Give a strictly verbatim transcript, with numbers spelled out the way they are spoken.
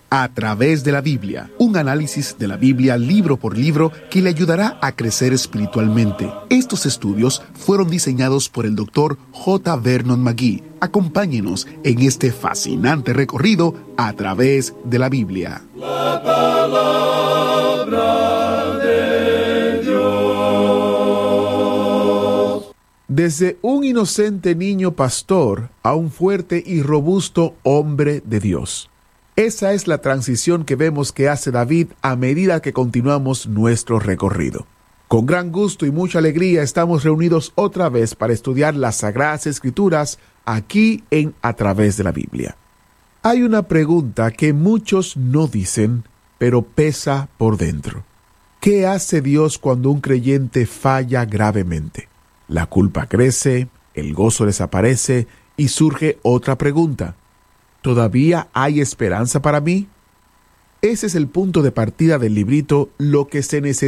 A través de la Biblia, un análisis de la Biblia libro por libro que le ayudará a crecer espiritualmente. Estos estudios fueron diseñados por el doctor J. Vernon McGee. Acompáñenos en este fascinante recorrido a través de la Biblia. La palabra de Dios. Desde un inocente niño pastor a un fuerte y robusto hombre de Dios. Esa es la transición que vemos que hace David a medida que continuamos nuestro recorrido. Con gran gusto y mucha alegría estamos reunidos otra vez para estudiar las Sagradas Escrituras aquí en A Través de la Biblia. Hay una pregunta que muchos no dicen, pero pesa por dentro. ¿Qué hace Dios cuando un creyente falla gravemente? La culpa crece, el gozo desaparece y surge otra pregunta. ¿Todavía hay esperanza para mí? Ese es el punto de partida del librito Lo que se necesita